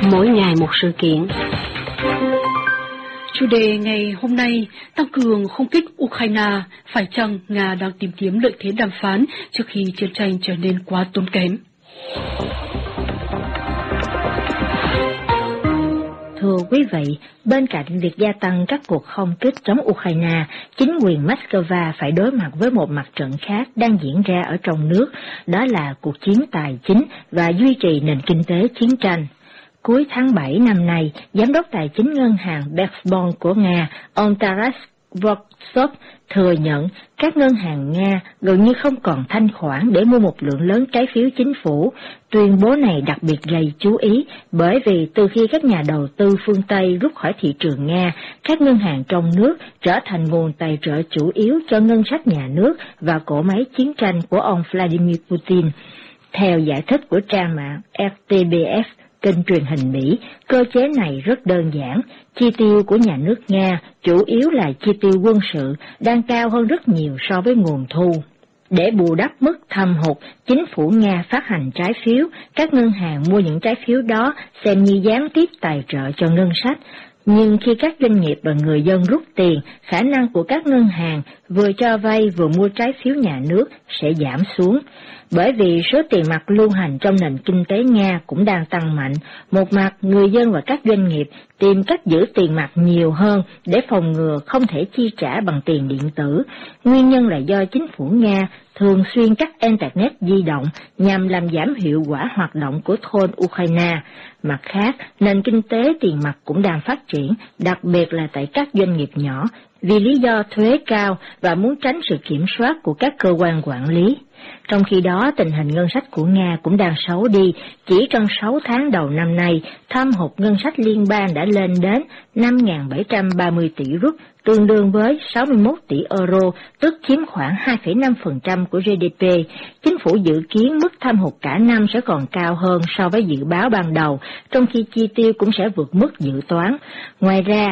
mỗi ngày một sự kiện. Chủ đề ngày hôm nay, tăng cường không kích Ukraine, phải chăng Nga đang tìm kiếm lợi thế đàm phán trước khi chiến tranh trở nên quá tốn kém? Thưa quý vị, bên cạnh việc gia tăng các cuộc không kích chống Ukraine, chính quyền Moscow phải đối mặt với một mặt trận khác đang diễn ra ở trong nước, đó là cuộc chiến tài chính và duy trì nền kinh tế chiến tranh. Cuối tháng 7 năm nay, Giám đốc Tài chính Ngân hàng Bezbon của Nga, ông Taras Voksov thừa nhận các ngân hàng Nga gần như không còn thanh khoản để mua một lượng lớn trái phiếu chính phủ. Tuyên bố này đặc biệt gây chú ý bởi vì từ khi các nhà đầu tư phương Tây rút khỏi thị trường Nga, các ngân hàng trong nước trở thành nguồn tài trợ chủ yếu cho ngân sách nhà nước và cỗ máy chiến tranh của ông Vladimir Putin. Theo giải thích của trang mạng RTBF, kênh truyền hình Mỹ, cơ chế này rất đơn giản. Chi tiêu của nhà nước Nga chủ yếu là chi tiêu quân sự, đang cao hơn rất nhiều so với nguồn thu. Để bù đắp mức thâm hụt, chính phủ Nga phát hành trái phiếu, các ngân hàng mua những trái phiếu đó xem như gián tiếp tài trợ cho ngân sách. Nhưng khi các doanh nghiệp và người dân rút tiền, khả năng của các ngân hàng vừa cho vay vừa mua trái phiếu nhà nước sẽ giảm xuống. Bởi vì số tiền mặt lưu hành trong nền kinh tế Nga cũng đang tăng mạnh, một mặt người dân và các doanh nghiệp tìm cách giữ tiền mặt nhiều hơn để phòng ngừa không thể chi trả bằng tiền điện tử. Nguyên nhân là do chính phủ Nga thường xuyên cắt Internet di động nhằm làm giảm hiệu quả hoạt động của thôn Ukraine. Mặt khác, nền kinh tế tiền mặt cũng đang phát triển, đặc biệt là tại các doanh nghiệp nhỏ, vì lý do thuế cao và muốn tránh sự kiểm soát của các cơ quan quản lý. Trong khi đó, tình hình ngân sách của Nga cũng đang xấu đi. Chỉ trong 6 tháng đầu năm nay, thâm hụt ngân sách liên bang đã lên đến 5.730 tỷ rúp, tương đương với 61 tỷ euro, tức chiếm khoảng 2,5% của GDP. Chính phủ dự kiến mức thâm hụt cả năm sẽ còn cao hơn so với dự báo ban đầu, trong khi chi tiêu cũng sẽ vượt mức dự toán. Ngoài ra,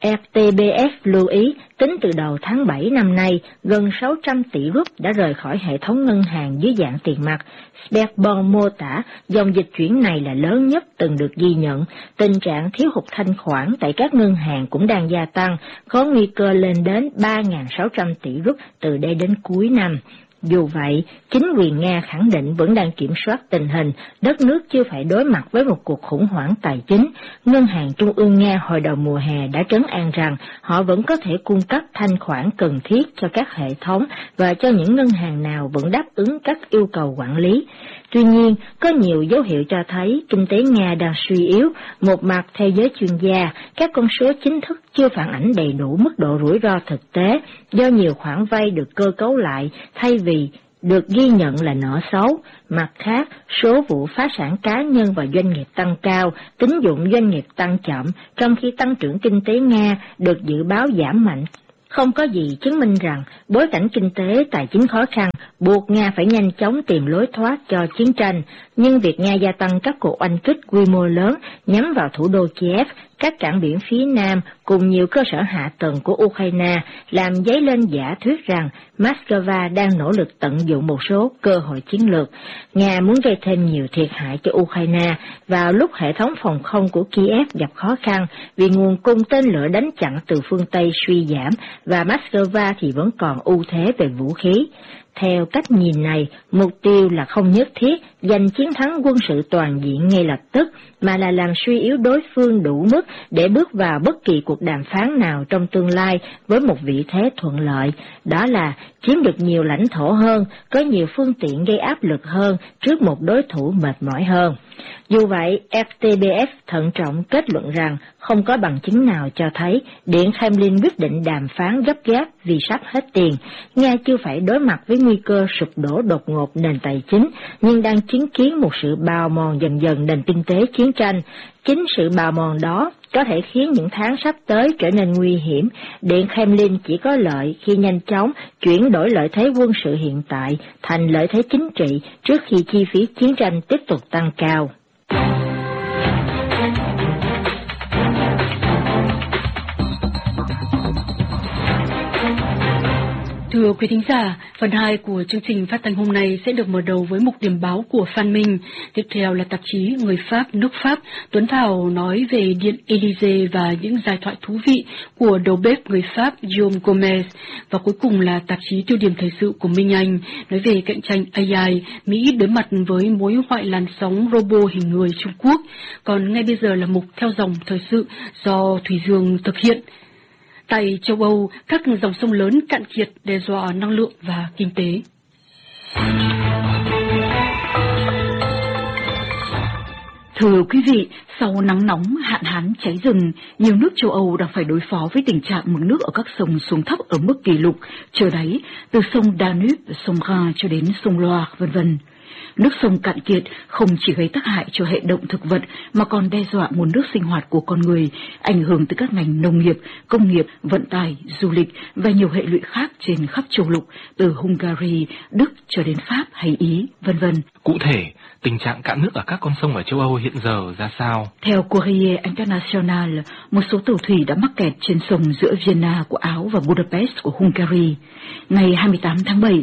RTBF lưu ý, tính từ đầu tháng 7 năm nay, gần 600 tỷ rúp đã rời khỏi hệ thống ngân hàng dưới dạng tiền mặt. Sberbank mô tả dòng dịch chuyển này là lớn nhất từng được ghi nhận. Tình trạng thiếu hụt thanh khoản tại các ngân hàng cũng đang gia tăng, có nguy cơ lên đến 3.600 tỷ rúp từ đây đến cuối năm. Dù vậy, chính quyền Nga khẳng định vẫn đang kiểm soát tình hình, đất nước chưa phải đối mặt với một cuộc khủng hoảng tài chính. Ngân hàng Trung ương Nga hồi đầu mùa hè đã trấn an rằng họ vẫn có thể cung cấp thanh khoản cần thiết cho các hệ thống và cho những ngân hàng nào vẫn đáp ứng các yêu cầu quản lý. Tuy nhiên, có nhiều dấu hiệu cho thấy kinh tế Nga đang suy yếu. Một mặt, theo giới chuyên gia, các con số chính thức chưa phản ánh đầy đủ mức độ rủi ro thực tế, do nhiều khoản vay được cơ cấu lại thay vì được ghi nhận là nợ xấu. Mặt khác, số vụ phá sản cá nhân và doanh nghiệp tăng cao, tín dụng doanh nghiệp tăng chậm, trong khi tăng trưởng kinh tế Nga được dự báo giảm mạnh. Không có gì chứng minh rằng bối cảnh kinh tế tài chính khó khăn buộc Nga phải nhanh chóng tìm lối thoát cho chiến tranh, nhưng việc Nga gia tăng các cuộc oanh kích quy mô lớn nhắm vào thủ đô Kiev, các cảng biển phía Nam cùng nhiều cơ sở hạ tầng của Ukraine làm dấy lên giả thuyết rằng Moscow đang nỗ lực tận dụng một số cơ hội chiến lược. Nga muốn gây thêm nhiều thiệt hại cho Ukraine vào lúc hệ thống phòng không của Kiev gặp khó khăn vì nguồn cung tên lửa đánh chặn từ phương Tây suy giảm và Moscow thì vẫn còn ưu thế về vũ khí. Theo cách nhìn này, mục tiêu là không nhất thiết giành chiến thắng quân sự toàn diện ngay lập tức, mà là làm suy yếu đối phương đủ mức để bước vào bất kỳ cuộc đàm phán nào trong tương lai với một vị thế thuận lợi, đó là chiếm được nhiều lãnh thổ hơn, có nhiều phương tiện gây áp lực hơn trước một đối thủ mệt mỏi hơn. Dù vậy, RTBF thận trọng kết luận rằng không có bằng chứng nào cho thấy Điện Kremlin quyết định đàm phán gấp gáp vì sắp hết tiền. Nga chưa phải đối mặt với nguy cơ sụp đổ đột ngột nền tài chính, nhưng đang chứng kiến một sự bào mòn dần dần nền kinh tế chiến tranh. Chính sự bào mòn đó có thể khiến những tháng sắp tới trở nên nguy hiểm. Điện Kremlin chỉ có lợi khi nhanh chóng chuyển đổi lợi thế quân sự hiện tại thành lợi thế chính trị trước khi chi phí chiến tranh tiếp tục tăng cao. Thưa quý thính giả, phần 2 của chương trình phát thanh hôm nay sẽ được mở đầu với mục điểm báo của Phan Minh. Tiếp theo là tạp chí Người Pháp, nước Pháp. Tuấn Thảo nói về Điện Élysée và những giai thoại thú vị của đầu bếp người Pháp Guillaume Gomez. Và cuối cùng là tạp chí Tiêu điểm thời sự của Minh Anh, nói về cạnh tranh AI, Mỹ đối mặt với mối hoại làn sóng robot hình người Trung Quốc. Còn ngay bây giờ là mục theo dòng thời sự do Thủy Dương thực hiện. Tại châu Âu, các dòng sông lớn cạn kiệt đe dọa năng lượng và kinh tế. Thưa quý vị, sau nắng nóng, hạn hán, cháy rừng, nhiều nước châu Âu đang phải đối phó với tình trạng mực nước ở các sông xuống thấp ở mức kỷ lục, chờ đáy, từ sông Danube, sông Rhin cho đến sông Loire, v.v. Nước sông cạn kiệt không chỉ gây tác hại cho hệ động thực vật mà còn đe dọa nguồn nước sinh hoạt của con người, ảnh hưởng tới các ngành nông nghiệp, công nghiệp, vận tải, du lịch và nhiều hệ lụy khác trên khắp châu lục, từ Hungary, Đức cho đến Pháp hay Ý, v.v. Cụ thể, tình trạng cạn nước ở các con sông ở châu Âu hiện giờ ra sao? Theo Corriere International, một số tàu thủy đã mắc kẹt trên sông giữa Vienna của Áo và Budapest của Hungary. Ngày 28 tháng 7,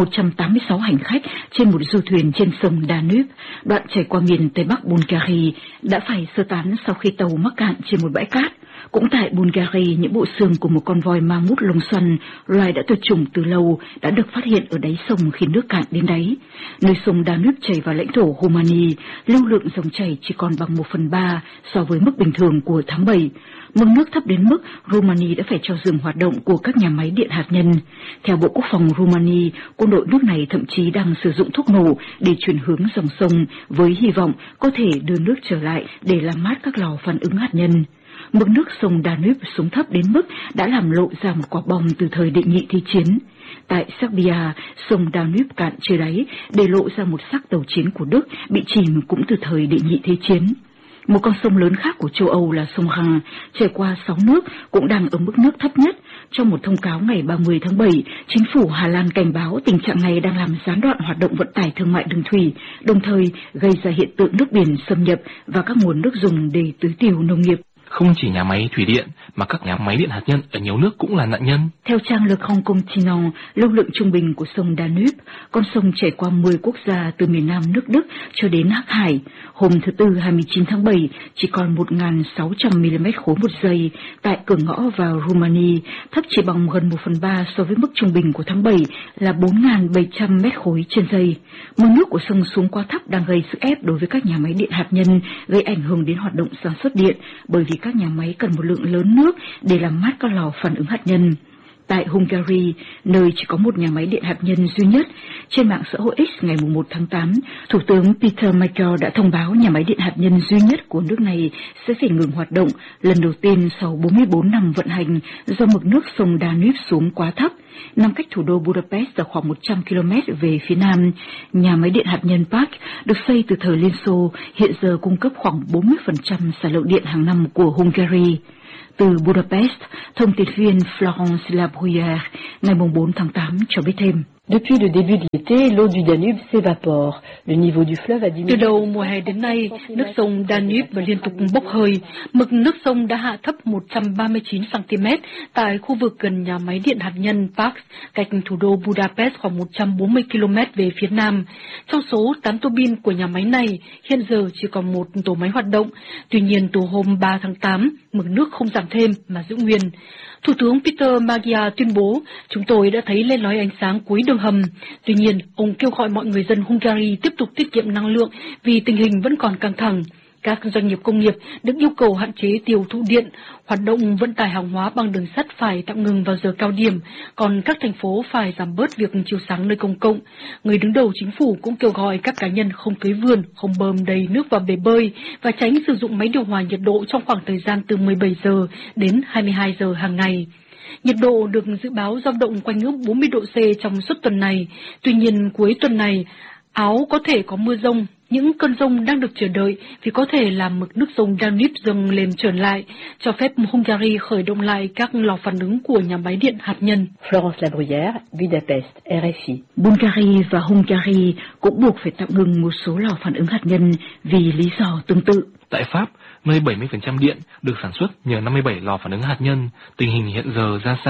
186 hành khách trên một du thuyền trên sông Danube, đoạn chảy qua miền Tây Bắc Bulgaria, đã phải sơ tán sau khi tàu mắc cạn trên một bãi cát. Cũng tại Bulgaria, những bộ xương của một con voi ma mút lông xoăn, loài đã tuyệt chủng từ lâu, đã được phát hiện ở đáy sông khi nước cạn đến đáy. Nơi sông Danube chảy vào lãnh thổ Romania, lưu lượng dòng chảy chỉ còn bằng 1/3 so với mức bình thường của tháng 7. Mực nước thấp đến mức Romania đã phải cho dừng hoạt động của các nhà máy điện hạt nhân. Theo Bộ Quốc phòng Romania, quân đội nước này thậm chí đang sử dụng thuốc nổ để chuyển hướng dòng sông với hy vọng có thể đưa nước trở lại để làm mát các lò phản ứng hạt nhân. Mực nước sông Danube xuống thấp đến mức đã làm lộ ra một quả bom từ thời đệ nhị thế chiến. Tại Serbia, sông Danube cạn chưa đáy để lộ ra một xác tàu chiến của Đức bị chìm cũng từ thời đệ nhị thế chiến. Một con sông lớn khác của châu Âu là sông Rhin, chảy qua 6 nước, cũng đang ở mức nước thấp nhất. Trong một thông cáo ngày 30 tháng 7, chính phủ Hà Lan cảnh báo tình trạng này đang làm gián đoạn hoạt động vận tải thương mại đường thủy, đồng thời gây ra hiện tượng nước biển xâm nhập và các nguồn nước dùng để tưới tiêu nông nghiệp. Không chỉ nhà máy thủy điện mà các nhà máy điện hạt nhân ở nhiều nước cũng là nạn nhân. Theo trang Le Grand Continent, lưu lượng trung bình của sông Danube, con sông chảy qua 10 quốc gia từ miền Nam nước Đức cho đến Hắc Hải. Hôm thứ Tư 29 tháng 7 chỉ còn 1.600 mm khối một giây tại cửa ngõ vào Romania, thấp chỉ bằng gần 1/3 so với mức trung bình của tháng 7 là 4.700 mét khối trên giây. Mực nước của sông xuống quá thấp đang gây sức ép đối với các nhà máy điện hạt nhân, gây ảnh hưởng đến hoạt động sản xuất điện, bởi vì các nhà máy cần một lượng lớn nước để làm mát các lò phản ứng hạt nhân. Tại Hungary, nơi chỉ có một nhà máy điện hạt nhân duy nhất, trên mạng xã hội X ngày 1 tháng 8, Thủ tướng Peter Mayer đã thông báo nhà máy điện hạt nhân duy nhất của nước này sẽ phải ngừng hoạt động lần đầu tiên sau 44 năm vận hành do mực nước sông Danube xuống quá thấp, nằm cách thủ đô Budapest ở khoảng 100 km về phía nam. Nhà máy điện hạt nhân Park được xây từ thời Liên Xô, hiện giờ cung cấp khoảng 40% sản lượng điện hàng năm của Hungary. Từ Budapest, thông tin viên Florence Labruyère ngày 4 tháng 8 cho biết thêm. Depuis le début de l'été, l'eau du Danube s'évapore. Le niveau du fleuve a diminué. Từ đầu mùa hè đến nay, nước sông Danube liên tục bốc hơi. Mực nước sông đã hạ thấp 139 cm tại khu vực gần nhà máy điện hạt nhân Park, cách thủ đô Budapest khoảng 140 km về phía nam. Trong số 8 tua bin của nhà máy này, hiện giờ chỉ còn một tổ máy hoạt động. Tuy nhiên, từ hôm 3 tháng 8, mực nước không giảm thêm mà giữ nguyên. Thủ tướng Peter Magyar tuyên bố, chúng tôi đã thấy lên lói ánh sáng cuối đường hầm. Tuy nhiên, ông kêu gọi mọi người dân Hungary tiếp tục tiết kiệm năng lượng vì tình hình vẫn còn căng thẳng. Các doanh nghiệp công nghiệp được yêu cầu hạn chế tiêu thụ điện, hoạt động vận tải hàng hóa bằng đường sắt phải tạm ngừng vào giờ cao điểm, còn các thành phố phải giảm bớt việc chiếu sáng nơi công cộng. Người đứng đầu chính phủ cũng kêu gọi các cá nhân không tưới vườn, không bơm đầy nước vào bể bơi và tránh sử dụng máy điều hòa nhiệt độ trong khoảng thời gian từ 17 giờ đến 22 giờ hàng ngày. Nhiệt độ được dự báo dao động quanh ngưỡng 40 độ C trong suốt tuần này. Tuy nhiên, cuối tuần này, Áo có thể có mưa rông. Những cơn rông đang được chờ đợi vì có thể làm mực nước sông Danube dâng lên trở lại, cho phép Hungary khởi động lại các lò phản ứng của nhà máy điện hạt nhân. Florence Labruyère, Budapest, RFI. Bulgaria và Hungary cũng buộc phải tạm ngừng một số lò phản ứng hạt nhân vì lý do tương tự. Tại Pháp, nơi 70% điện được sản xuất nhờ 57 lò phản ứng hạt nhân, tình hình hiện giờ ra sao?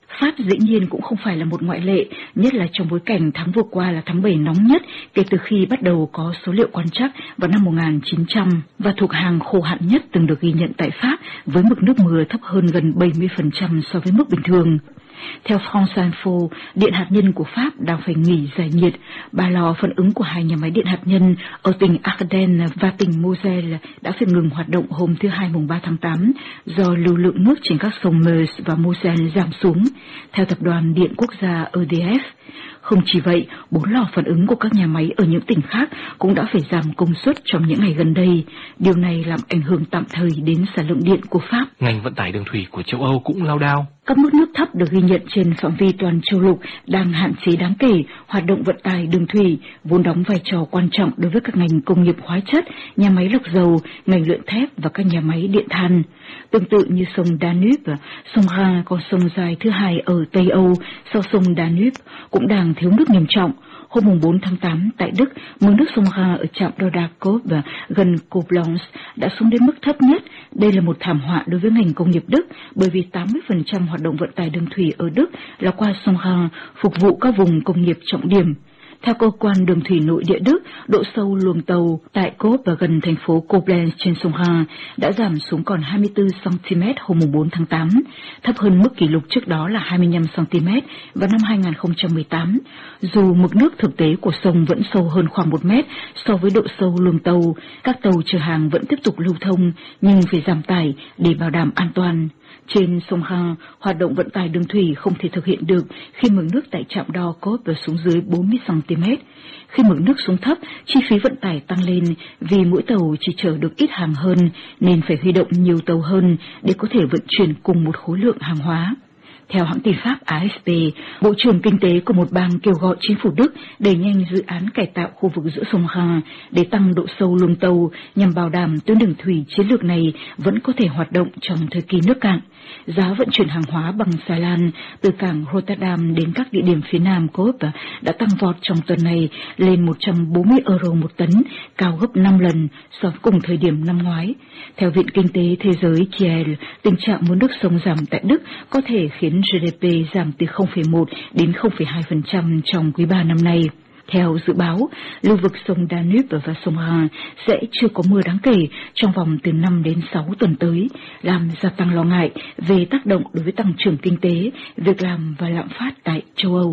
Pháp dĩ nhiên cũng không phải là một ngoại lệ, nhất là trong bối cảnh tháng vừa qua là tháng 7 nóng nhất kể từ khi bắt đầu có số liệu quan trắc vào năm 1900 và thuộc hàng khô hạn nhất từng được ghi nhận tại Pháp với mực nước mưa thấp hơn gần 70% so với mức bình thường. Theo France Info, điện hạt nhân của Pháp đang phải nghỉ giải nhiệt. Ba lò phản ứng của hai nhà máy điện hạt nhân ở tỉnh Ardennes và tỉnh Moselle đã phải ngừng hoạt động hôm thứ Hai mùng 3 tháng 8 do lưu lượng nước trên các sông Meuse và Moselle giảm xuống, theo tập đoàn điện quốc gia EDF. Không chỉ vậy, 4 lò phản ứng của các nhà máy ở những tỉnh khác cũng đã phải giảm công suất trong những ngày gần đây. Điều này làm ảnh hưởng tạm thời đến sản lượng điện của Pháp. Ngành vận tải đường thủy của châu Âu cũng lao đao. Các mức nước thấp được ghi nhận trên phạm vi toàn châu lục đang hạn chế đáng kể hoạt động vận tải đường thủy, vốn đóng vai trò quan trọng đối với các ngành công nghiệp hóa chất, nhà máy lọc dầu, ngành luyện thép và các nhà máy điện than. Tương tự như sông Danube, sông Rhin, con sông dài thứ hai ở Tây Âu sau sông Danube, cũng đang thiếu nước nghiêm trọng. Hôm 4 tháng 8 tại Đức, mực nước sông Rhin ở trạm đo đạc Cope gần Koblenz đã xuống đến mức thấp nhất. Đây là một thảm họa đối với ngành công nghiệp Đức, bởi vì 80% hoạt động vận tải đường thủy ở Đức là qua sông Rhin, phục vụ các vùng công nghiệp trọng điểm. Theo cơ quan đường thủy nội địa Đức, độ sâu luồng tàu tại Cope và gần thành phố Koblenz trên sông Rhin đã giảm xuống còn 24 cm hôm 4 tháng 8, thấp hơn mức kỷ lục trước đó là 25 cm vào năm 2018. Dù mực nước thực tế của sông vẫn sâu hơn khoảng 1 mét so với độ sâu luồng tàu, các tàu chở hàng vẫn tiếp tục lưu thông nhưng phải giảm tải để bảo đảm an toàn. Trên sông Rhin, hoạt động vận tải đường thủy không thể thực hiện được khi mực nước tại trạm đo Cope xuống dưới 40 cm. Khi mực nước xuống thấp, chi phí vận tải tăng lên vì mỗi tàu chỉ chở được ít hàng hơn nên phải huy động nhiều tàu hơn để có thể vận chuyển cùng một khối lượng hàng hóa. Theo hãng tin Pháp AFP, Bộ trưởng Kinh tế của một bang kêu gọi chính phủ Đức đẩy nhanh dự án cải tạo khu vực giữa sông Rhin để tăng độ sâu luồng tàu nhằm bảo đảm tuyến đường thủy chiến lược này vẫn có thể hoạt động trong thời kỳ nước cạn. Giá vận chuyển hàng hóa bằng xà lan từ cảng Rotterdam đến các địa điểm phía nam Cope đã tăng vọt trong tuần này lên 140 euro một tấn, cao gấp 5 lần so với cùng thời điểm năm ngoái. Theo Viện Kinh tế Thế giới Kiel, tình trạng mua nước sông giảm tại Đức có thể khiến GDP giảm từ 0,1 đến 0,2% trong quý 3 năm nay. Theo dự báo, lưu vực sông Danube và sông Rhin sẽ chưa có mưa đáng kể trong vòng từ 5 đến 6 tuần tới, làm gia tăng lo ngại về tác động đối với tăng trưởng kinh tế, việc làm và lạm phát tại châu Âu.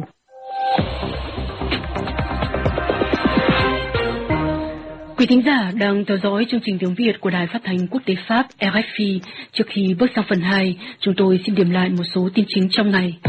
Quý thính giả đang theo dõi chương trình tiếng Việt của Đài Phát thanh Quốc tế Pháp RFI. Trước khi bước sang phần 2, chúng tôi xin điểm lại một số tin chính trong ngày.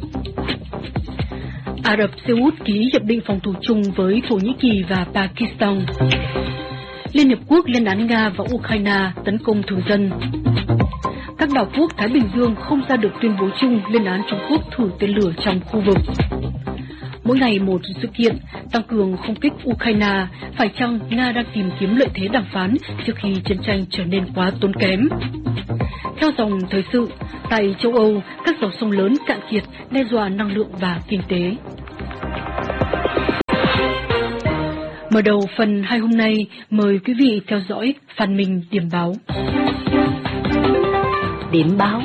Ả Rập Xê Út ký hiệp định phòng thủ chung với Thổ Nhĩ Kỳ và Pakistan. Liên Hiệp Quốc lên án Nga và Ukraine tấn công thường dân. Các đảo quốc Thái Bình Dương không ra được tuyên bố chung lên án Trung Quốc thử tên lửa trong khu vực. Mỗi ngày một sự kiện tăng cường không kích Ukraine, phải chăng Nga đang tìm kiếm lợi thế đàm phán trước khi chiến tranh trở nên quá tốn kém? Theo dòng thời sự, tại châu Âu, các dòng sông lớn cạn kiệt đe dọa năng lượng và kinh tế. Mở đầu phần 2 hôm nay, mời quý vị theo dõi Phan Minh điểm báo. Điểm báo.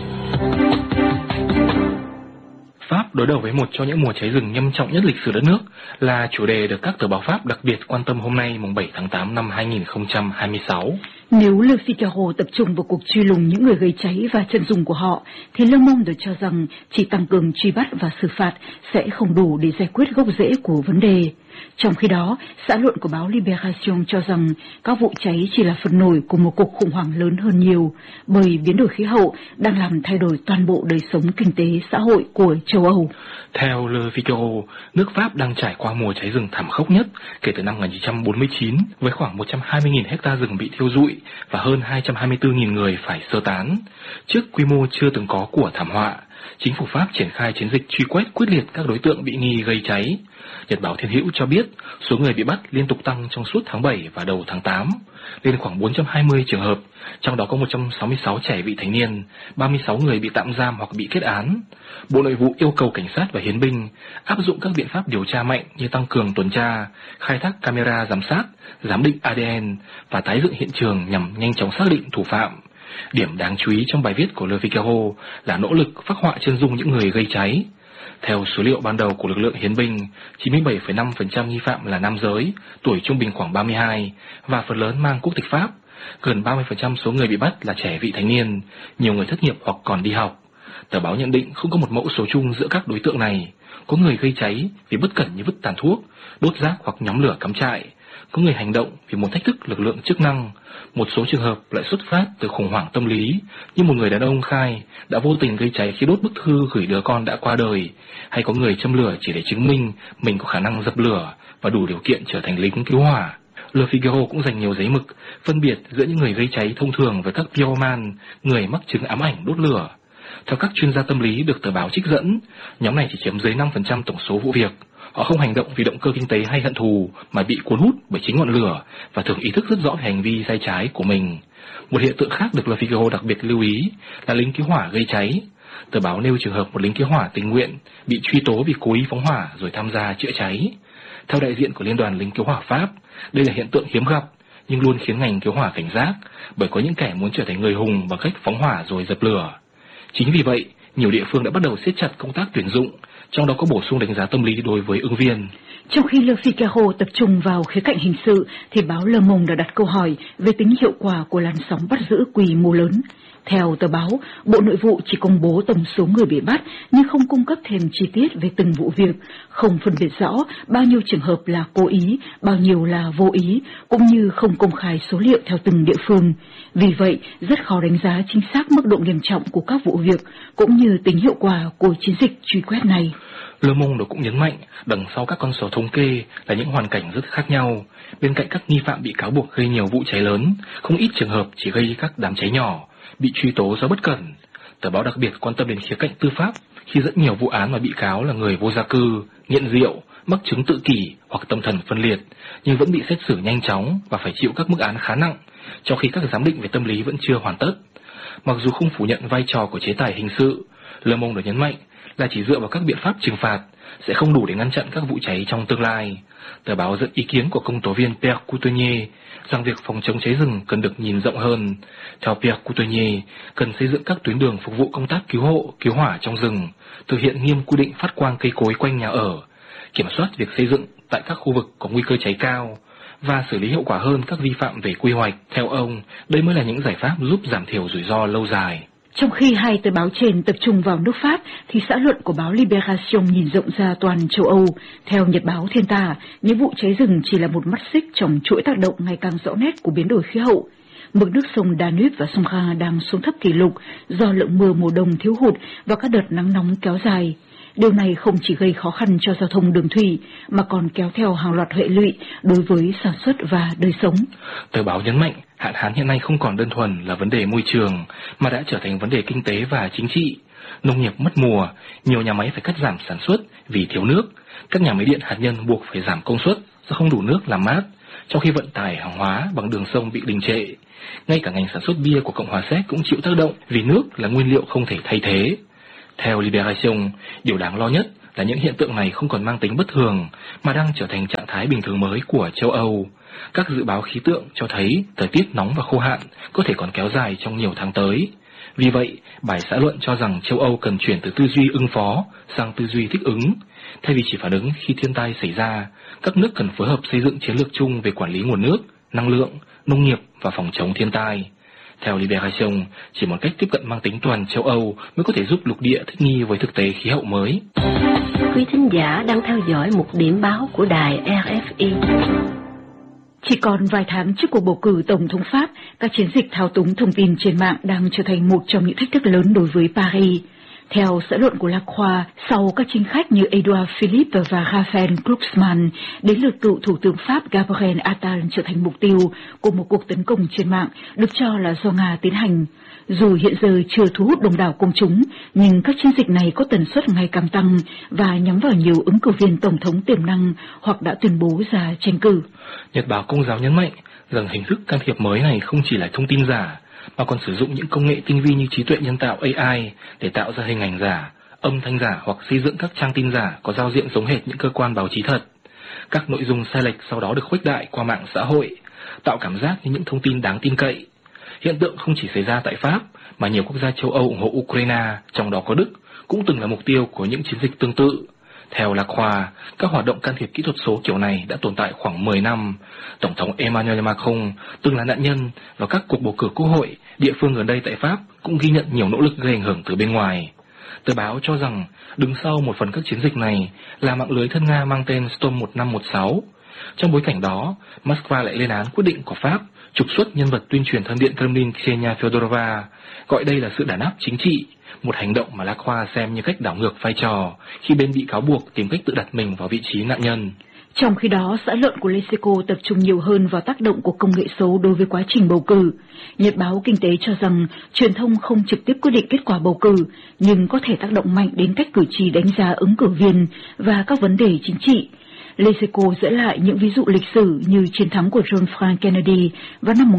Pháp đối đầu với một trong những mùa cháy rừng nghiêm trọng nhất lịch sử đất nước là chủ đề được các tờ báo Pháp đặc biệt quan tâm hôm nay mùng 7 tháng 8 năm 2026. Nếu Le Figaro tập trung vào cuộc truy lùng những người gây cháy và chân dung của họ, thì Le Monde cho rằng chỉ tăng cường truy bắt và xử phạt sẽ không đủ để giải quyết gốc rễ của vấn đề. Trong khi đó, xã luận của báo Libération cho rằng các vụ cháy chỉ là phần nổi của một cuộc khủng hoảng lớn hơn nhiều, bởi biến đổi khí hậu đang làm thay đổi toàn bộ đời sống kinh tế xã hội của châu Âu. Theo Le Figaro, nước Pháp đang trải qua mùa cháy rừng thảm khốc nhất kể từ năm 1949, với khoảng 120.000 hecta rừng bị thiêu rụi và hơn 224.000 người phải sơ tán. Trước quy mô chưa từng có của thảm họa, chính phủ Pháp triển khai chiến dịch truy quét quyết liệt các đối tượng bị nghi gây cháy. Nhật báo Thiên Hữu cho biết số người bị bắt liên tục tăng trong suốt tháng 7 và đầu tháng 8, lên khoảng 420 trường hợp, trong đó có 166 trẻ vị thành niên, 36 người bị tạm giam hoặc bị kết án. Bộ Nội vụ yêu cầu cảnh sát và hiến binh áp dụng các biện pháp điều tra mạnh như tăng cường tuần tra, khai thác camera giám sát, giám định ADN và tái dựng hiện trường nhằm nhanh chóng xác định thủ phạm. Điểm đáng chú ý trong bài viết của Le Figaro là nỗ lực phác họa chân dung những người gây cháy. Theo số liệu ban đầu của lực lượng hiến binh, 97,5% nghi phạm là nam giới, tuổi trung bình khoảng 32, và phần lớn mang quốc tịch Pháp. Gần 30% số người bị bắt là trẻ vị thành niên, nhiều người thất nghiệp hoặc còn đi học. Tờ báo nhận định không có một mẫu số chung giữa các đối tượng này. Có người gây cháy vì bất cẩn như vứt tàn thuốc, đốt rác hoặc nhóm lửa cắm trại. Có người hành động vì muốn thách thức lực lượng chức năng. Một số trường hợp lại xuất phát từ khủng hoảng tâm lý, như một người đàn ông khai đã vô tình gây cháy khi đốt bức thư gửi đứa con đã qua đời, hay có người châm lửa chỉ để chứng minh mình có khả năng dập lửa và đủ điều kiện trở thành lính cứu hỏa. Le Figaro cũng dành nhiều giấy mực phân biệt giữa những người gây cháy thông thường với các pyroman, người mắc chứng ám ảnh đốt lửa. Theo các chuyên gia tâm lý được tờ báo trích dẫn, nhóm này chỉ chiếm dưới 5% tổng số vụ việc. Họ không hành động vì động cơ kinh tế hay hận thù, mà bị cuốn hút bởi chính ngọn lửa và thường ý thức rất rõ về hành vi sai trái của mình. Một hiện tượng khác được Le Figaro đặc biệt lưu ý là lính cứu hỏa gây cháy. Tờ báo nêu trường hợp một lính cứu hỏa tình nguyện bị truy tố vì cố ý phóng hỏa rồi tham gia chữa cháy. Theo đại diện của Liên đoàn lính cứu hỏa Pháp, đây là hiện tượng hiếm gặp nhưng luôn khiến ngành cứu hỏa cảnh giác, bởi có những kẻ muốn trở thành người hùng bằng cách phóng hỏa rồi dập lửa. Chính vì vậy, nhiều địa phương đã bắt đầu siết chặt công tác tuyển dụng, trong đó có bổ sung đánh giá tâm lý đối với ứng viên. Trong khi Le Figaro tập trung vào khía cạnh hình sự, thì báo Le Monde đã đặt câu hỏi về tính hiệu quả của làn sóng bắt giữ quy mô lớn. Theo tờ báo, Bộ Nội vụ chỉ công bố tổng số người bị bắt nhưng không cung cấp thêm chi tiết về từng vụ việc, không phân biệt rõ bao nhiêu trường hợp là cố ý, bao nhiêu là vô ý, cũng như không công khai số liệu theo từng địa phương. Vì vậy, rất khó đánh giá chính xác mức độ nghiêm trọng của các vụ việc, cũng như tính hiệu quả của chiến dịch truy quét này. Le Monde cũng nhấn mạnh, đằng sau các con số thống kê là những hoàn cảnh rất khác nhau. Bên cạnh các nghi phạm bị cáo buộc gây nhiều vụ cháy lớn, không ít trường hợp chỉ gây các đám cháy nhỏ, bị truy tố do bất cẩn. Tờ báo đặc biệt quan tâm đến khía cạnh tư pháp, khi rất nhiều vụ án mà bị cáo là người vô gia cư, nghiện rượu, mắc chứng tự kỷ hoặc tâm thần phân liệt, nhưng vẫn bị xét xử nhanh chóng và phải chịu các mức án khá nặng, trong khi các giám định về tâm lý vẫn chưa hoàn tất. Mặc dù không phủ nhận vai trò của chế tài hình sự, Le Monde đã nhấn mạnh là chỉ dựa vào các biện pháp trừng phạt sẽ không đủ để ngăn chặn các vụ cháy trong tương lai. Tờ báo dẫn ý kiến của công tố viên Pierre Couturier rằng việc phòng chống cháy rừng cần được nhìn rộng hơn. Theo Pierre Couturier, cần xây dựng các tuyến đường phục vụ công tác cứu hộ, cứu hỏa trong rừng, thực hiện nghiêm quy định phát quang cây cối quanh nhà ở, kiểm soát việc xây dựng tại các khu vực có nguy cơ cháy cao và xử lý hiệu quả hơn các vi phạm về quy hoạch. Theo ông, đây mới là những giải pháp giúp giảm thiểu rủi ro lâu dài. Trong khi hai tờ báo trên tập trung vào nước Pháp, thì xã luận của báo Libération nhìn rộng ra toàn châu Âu. Theo Nhật báo Thiên Tả, những vụ cháy rừng chỉ là một mắt xích trong chuỗi tác động ngày càng rõ nét của biến đổi khí hậu. Mực nước sông Danube và sông Rhin đang xuống thấp kỷ lục do lượng mưa mùa đông thiếu hụt và các đợt nắng nóng kéo dài. Điều này không chỉ gây khó khăn cho giao thông đường thủy, mà còn kéo theo hàng loạt hệ lụy đối với sản xuất và đời sống. Tờ báo nhấn mạnh, hạn hán hiện nay không còn đơn thuần là vấn đề môi trường, mà đã trở thành vấn đề kinh tế và chính trị. Nông nghiệp mất mùa, nhiều nhà máy phải cắt giảm sản xuất vì thiếu nước, các nhà máy điện hạt nhân buộc phải giảm công suất do không đủ nước làm mát, trong khi vận tải hàng hóa bằng đường sông bị đình trệ. Ngay cả ngành sản xuất bia của Cộng hòa Séc cũng chịu tác động vì nước là nguyên liệu không thể thay thế. Theo Libération, điều đáng lo nhất là những hiện tượng này không còn mang tính bất thường mà đang trở thành trạng thái bình thường mới của châu Âu. Các dự báo khí tượng cho thấy thời tiết nóng và khô hạn có thể còn kéo dài trong nhiều tháng tới. Vì vậy, bài xã luận cho rằng châu Âu cần chuyển từ tư duy ứng phó sang tư duy thích ứng. Thay vì chỉ phản ứng khi thiên tai xảy ra, các nước cần phối hợp xây dựng chiến lược chung về quản lý nguồn nước, năng lượng, nông nghiệp và phòng chống thiên tai. Theo Libération, chỉ một cách tiếp cận mang tính toàn châu Âu mới có thể giúp lục địa thích nghi với thực tế khí hậu mới. Quý thính giả đang theo dõi một điểm báo của đài RFI. Chỉ còn vài tháng trước cuộc bầu cử Tổng thống Pháp, các chiến dịch thao túng thông tin trên mạng đang trở thành một trong những thách thức lớn đối với Paris. Theo xã luận của La Croix, sau các chính khách như Edouard Philippe và Raphaël Glucksmann, đến lượt cựu Thủ tướng Pháp Gabriel Attal trở thành mục tiêu của một cuộc tấn công trên mạng được cho là do Nga tiến hành. Dù hiện giờ chưa thu hút đông đảo công chúng, nhưng các chiến dịch này có tần suất ngày càng tăng và nhắm vào nhiều ứng cử viên tổng thống tiềm năng hoặc đã tuyên bố ra tranh cử. Nhật báo Công giáo nhấn mạnh rằng hình thức can thiệp mới này không chỉ là thông tin giả, mà còn sử dụng những công nghệ tinh vi như trí tuệ nhân tạo AI để tạo ra hình ảnh giả, âm thanh giả hoặc xây dựng các trang tin giả có giao diện giống hệt những cơ quan báo chí thật. Các nội dung sai lệch sau đó được khuếch đại qua mạng xã hội, tạo cảm giác như những thông tin đáng tin cậy. Hiện tượng không chỉ xảy ra tại Pháp, mà nhiều quốc gia châu Âu ủng hộ Ukraine, trong đó có Đức, cũng từng là mục tiêu của những chiến dịch tương tự. Theo Lacroix, các hoạt động can thiệp kỹ thuật số kiểu này đã tồn tại khoảng 10 năm. Tổng thống Emmanuel Macron từng là nạn nhân vào các cuộc bầu cử quốc hội, địa phương gần đây tại Pháp cũng ghi nhận nhiều nỗ lực gây ảnh hưởng từ bên ngoài. Tờ báo cho rằng đứng sau một phần các chiến dịch này là mạng lưới thân Nga mang tên Storm 1516. Trong bối cảnh đó, Moscow lại lên án quyết định của Pháp trục xuất nhân vật tuyên truyền thân điện Kremlin Ksenia Fyodorova, gọi đây là sự đàn áp chính trị, một hành động mà Lacroix xem như cách đảo ngược vai trò khi bên bị cáo buộc tìm cách tự đặt mình vào vị trí nạn nhân. Trong khi đó, xã luận của Leseco tập trung nhiều hơn vào tác động của công nghệ số đối với quá trình bầu cử. Nhật báo Kinh tế cho rằng truyền thông không trực tiếp quyết định kết quả bầu cử, nhưng có thể tác động mạnh đến cách cử tri đánh giá ứng cử viên và các vấn đề chính trị. Leseco dẫn lại những ví dụ lịch sử như chiến thắng của John F. Kennedy vào năm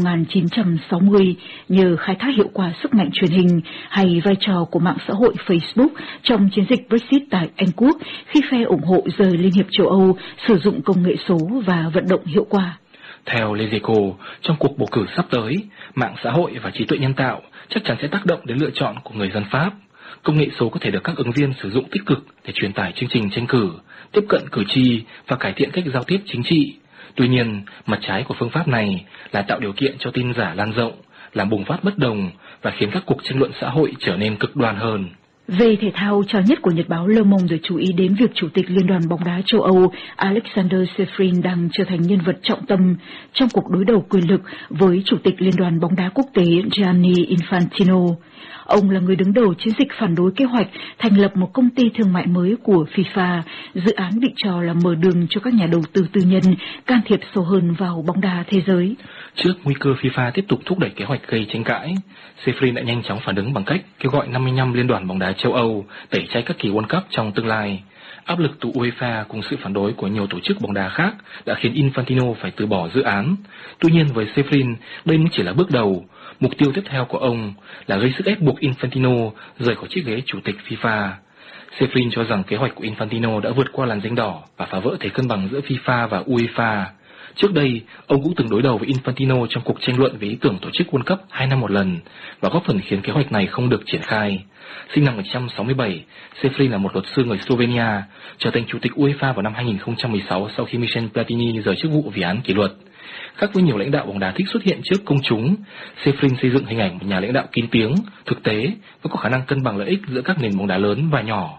1960 nhờ khai thác hiệu quả sức mạnh truyền hình, hay vai trò của mạng xã hội Facebook trong chiến dịch Brexit tại Anh Quốc khi phe ủng hộ rời Liên hiệp châu Âu sử dụng công nghệ số và vận động hiệu quả. Theo Leseco, trong cuộc bầu cử sắp tới, mạng xã hội và trí tuệ nhân tạo chắc chắn sẽ tác động đến lựa chọn của người dân Pháp. Công nghệ số có thể được các ứng viên sử dụng tích cực để truyền tải chương trình tranh cử, tiếp cận cử tri và cải thiện cách giao tiếp chính trị. Tuy nhiên, mặt trái của phương pháp này là tạo điều kiện cho tin giả lan rộng, làm bùng phát bất đồng và khiến các cuộc tranh luận xã hội trở nên cực đoan hơn. Về thể thao, trò nhất của Nhật báo Le Monde chú ý đến việc Chủ tịch Liên đoàn bóng đá châu Âu Alexander Seferin đang trở thành nhân vật trọng tâm trong cuộc đối đầu quyền lực với Chủ tịch Liên đoàn bóng đá quốc tế Gianni Infantino. Ông là người đứng đầu chiến dịch phản đối kế hoạch thành lập một công ty thương mại mới của FIFA, dự án bị cho là mở đường cho các nhà đầu tư tư nhân can thiệp sâu hơn vào bóng đá thế giới. Trước nguy cơ FIFA tiếp tục thúc đẩy kế hoạch gây tranh cãi, Seferin đã nhanh chóng phản ứng bằng cách kêu gọi 55 liên đoàn bóng đá châu Âu tẩy chay các kỳ World Cup trong tương lai. Áp lực từ UEFA cùng sự phản đối của nhiều tổ chức bóng đá khác đã khiến Infantino phải từ bỏ dự án. Tuy nhiên với Seferin, đây mới chỉ là bước đầu. Mục tiêu tiếp theo của ông là gây sức ép buộc Infantino rời khỏi chiếc ghế chủ tịch FIFA. Seferin cho rằng kế hoạch của Infantino đã vượt qua làn ranh đỏ và phá vỡ thế cân bằng giữa FIFA và UEFA. Trước đây, ông cũng từng đối đầu với Infantino trong cuộc tranh luận về ý tưởng tổ chức World Cup 2 năm một lần và góp phần khiến kế hoạch này không được triển khai. Sinh năm 1967, Seferin là một luật sư người Slovenia, trở thành chủ tịch UEFA vào năm 2016 sau khi Michel Platini rời chức vụ vì án kỷ luật. Khác với nhiều lãnh đạo bóng đá thích xuất hiện trước công chúng, Seferin xây dựng hình ảnh một nhà lãnh đạo kín tiếng, thực tế và có khả năng cân bằng lợi ích giữa các nền bóng đá lớn và nhỏ.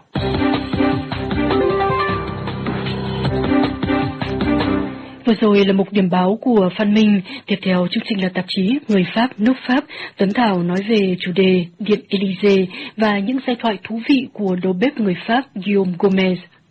Vừa rồi là mục điểm báo của Phan Minh. Tiếp theo chương trình là tạp chí Người Pháp, nước Pháp. Tuấn Thảo nói về chủ đề Điện Élysée và những giai thoại thú vị của đầu bếp người Pháp Guillaume Gomez.